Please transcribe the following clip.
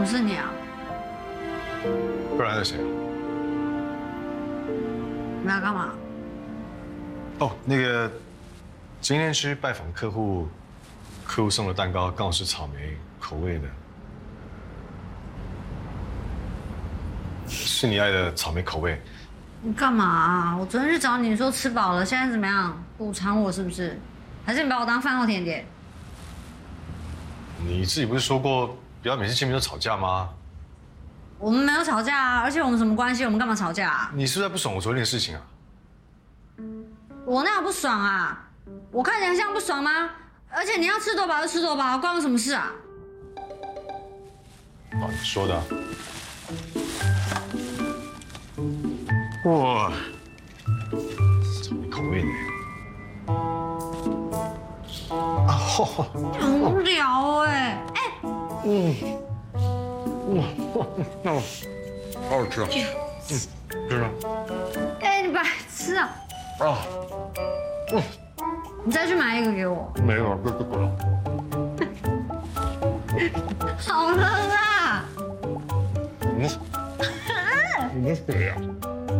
么是你啊？ 不然还有谁啊？ 你要干嘛？ 哦，那个，今天去拜访客户，客户送的蛋糕刚好是草莓口味的，是你爱的草莓口味。 你干嘛啊？我昨天去找你说吃饱了，现在怎么样？补偿我是不是？还是你把我当饭后甜点？ 你自己不是说过不要每次见面都吵架吗？ 我们没有吵架啊，而且我们什么关系？我们干嘛吵架啊？ 你是不是在不爽我昨天的事情啊？ 我哪有不爽啊？我看起来像不爽吗？而且你要吃多饱就吃多饱，关我什么事啊？ 哦，你说的啊。哇，草莓口味的。啊吼！ 很无聊哎。 好好吃啊！真的。 哎，你白痴啊！ 啊， 你再去买一个给我。 没有，这个了。 好了啦。 你谁呀？